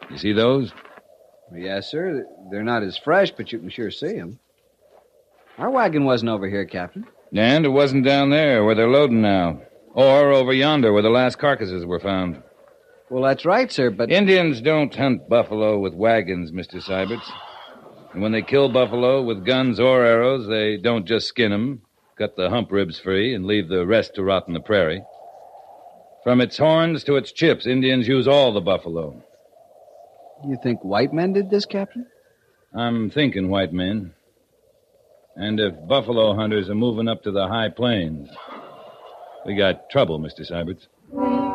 You see those? Yes, sir. They're not as fresh, but you can sure see them. Our wagon wasn't over here, Captain. And it wasn't down there where they're loading now. Or over yonder where the last carcasses were found. Well, that's right, sir, but... Indians don't hunt buffalo with wagons, Mr. Syberts. And when they kill buffalo with guns or arrows, they don't just skin them, cut the hump ribs free, and leave the rest to rot in the prairie. From its horns to its chips, Indians use all the buffalo. You think white men did this, Captain? I'm thinking white men. And if buffalo hunters are moving up to the high plains, we got trouble, Mr. Syberts.